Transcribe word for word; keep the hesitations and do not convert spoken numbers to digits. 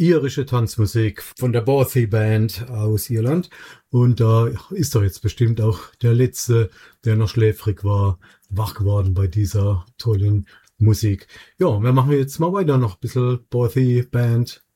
irische Tanzmusik von der Bothy Band aus Irland. Und da ist doch jetzt bestimmt auch der Letzte, der noch schläfrig war, wach geworden bei dieser tollen Musik. Ja, wir machen jetzt mal weiter noch ein bisschen Bothy Band